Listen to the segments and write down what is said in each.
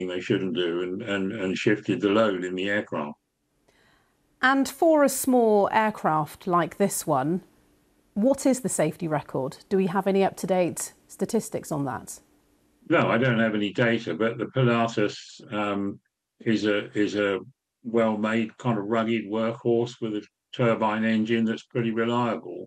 they shouldn't do and shifted the load in the aircraft. And for a small aircraft like this one, what is the safety record? Do we have any up-to-date statistics on that? No, I don't have any data, but the Pilatus is a well-made kind of rugged workhorse with a turbine engine that's pretty reliable.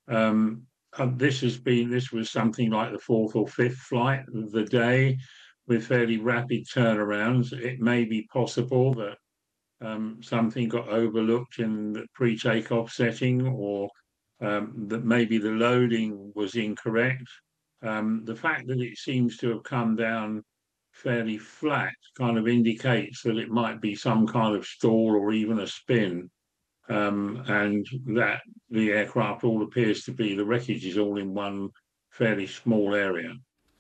This was something like the fourth or fifth flight of the day with fairly rapid turnarounds. It may be possible that something got overlooked in the pre-takeoff setting, or that maybe the loading was incorrect. The fact that it seems to have come down fairly flat kind of indicates that it might be some kind of stall or even a spin, and that the aircraft all appears to be, the wreckage is all in one fairly small area.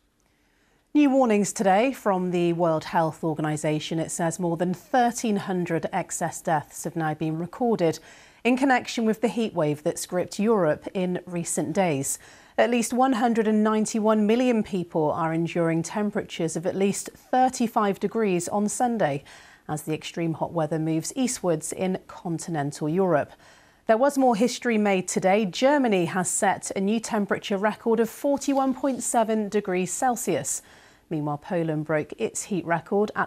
New warnings today from the World Health Organization. It says more than 1,300 excess deaths have now been recorded in connection with the heatwave that's gripped Europe in recent days. At least 191 million people are enduring temperatures of at least 35 degrees on Sunday as the extreme hot weather moves eastwards in continental Europe. There was more history made today. Germany has set a new temperature record of 41.7 degrees Celsius. Meanwhile, Poland broke its heat record at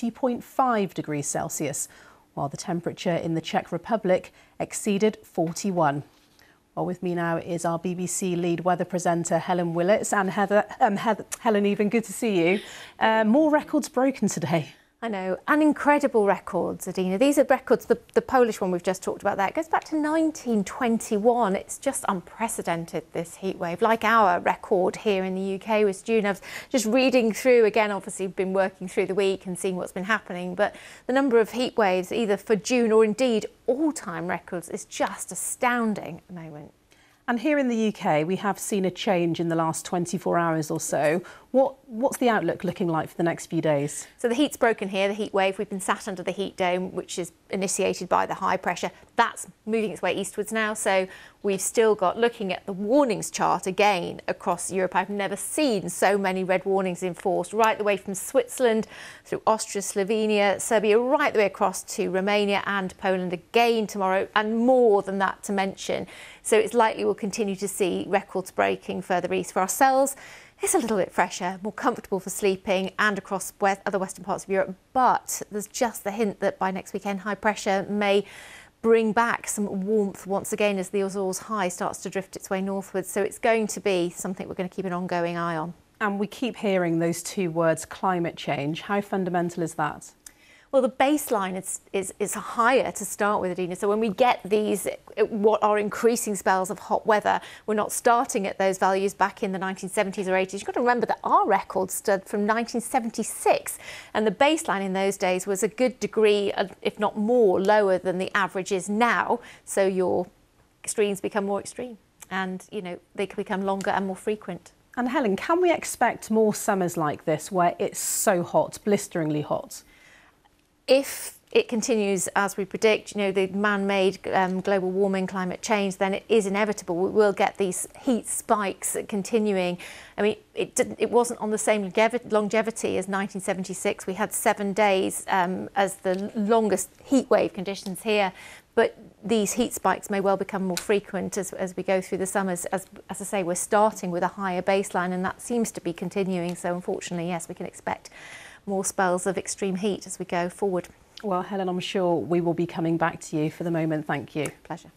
40.5 degrees Celsius, while the temperature in the Czech Republic exceeded 41. Well, with me now is our BBC lead weather presenter, Helen Willits. And Helen, even good to see you. More records broken today. I know, and incredible records, Adina. These are records, the Polish one we've just talked about there, it goes back to 1921. It's just unprecedented, this heat wave. Like our record here in the UK was June. I was just reading through, again, obviously been working through the week and seeing what's been happening, but the number of heat waves, either for June or indeed all-time records, is just astounding at the moment. And here in the UK, we have seen a change in the last 24 hours or so. What's the outlook looking like for the next few days? So the heat's broken here, the heat wave. We've been sat under the heat dome, which is initiated by the high pressure. That's moving its way eastwards now. So we've still got, looking at the warnings chart again across Europe, I've never seen so many red warnings enforced, right the way from Switzerland through Austria, Slovenia, Serbia, right the way across to Romania and Poland again tomorrow, and more than that to mention. So it's likely we'll continue to see records breaking further east. For ourselves, it's a little bit fresher, more comfortable for sleeping and across other western parts of Europe. But there's just the hint that by next weekend, high pressure may bring back some warmth once again as the Azores high starts to drift its way northwards. So it's going to be something we're going to keep an ongoing eye on. And we keep hearing those two words, climate change. How fundamental is that? Well, the baseline is higher to start with, Adina. So when we get these, what are increasing spells of hot weather, we're not starting at those values back in the 1970s or 80s. You've got to remember that our record stood from 1976, and the baseline in those days was a good degree, if not more, lower than the average is now. So your extremes become more extreme, and they can become longer and more frequent. And Helen, can we expect more summers like this where it's so hot, blisteringly hot? If it continues as we predict, the man-made global warming, climate change, then it is inevitable. We will get these heat spikes continuing. I mean, it wasn't on the same longevity as 1976. We had 7 days as the longest heat wave conditions here. But these heat spikes may well become more frequent as we go through the summers. As I say, we're starting with a higher baseline, and that seems to be continuing. So unfortunately, yes, we can expect more spells of extreme heat as we go forward. Well, Helen, I'm sure we will be coming back to you. For the moment, thank you. Pleasure.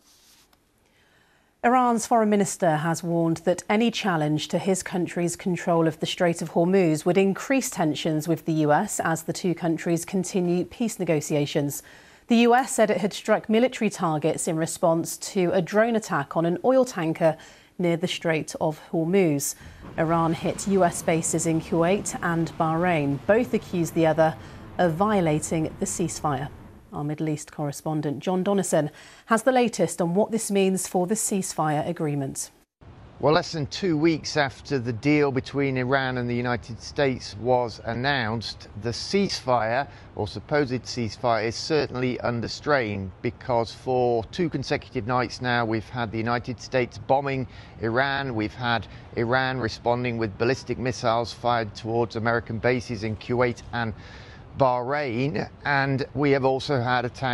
Iran's foreign minister has warned that any challenge to his country's control of the Strait of Hormuz would increase tensions with the US as the two countries continue peace negotiations. The US said it had struck military targets in response to a drone attack on an oil tanker near the Strait of Hormuz. Iran hit US bases in Kuwait and Bahrain. Both accused the other of violating the ceasefire. Our Middle East correspondent John Donnison has the latest on what this means for the ceasefire agreement. Well, less than 2 weeks after the deal between Iran and the United States was announced, the ceasefire, or supposed ceasefire, is certainly under strain, because for 2 consecutive nights now we've had the United States bombing Iran, we've had Iran responding with ballistic missiles fired towards American bases in Kuwait and Bahrain, and we have also had attacks